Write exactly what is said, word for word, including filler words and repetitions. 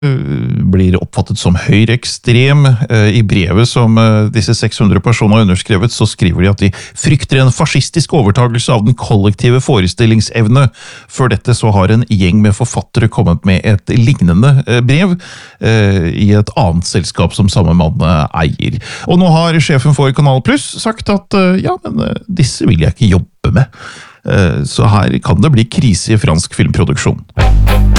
blir oppfattet som høyreekstrem. I brevet som disse seks hundre personer har underskrevet, så skriver de at de frykter en fascistisk overtagelse av den kollektive forestillingsevne. Før dette så har en gjeng med forfattere kommet med et lignende brev i et annet selskap som samme mann eier. Og nå har sjefen for Kanal Plus sagt at ja, men disse vil jeg ikke jobbe med. Så her kan det bli krise i fransk filmproduksjon.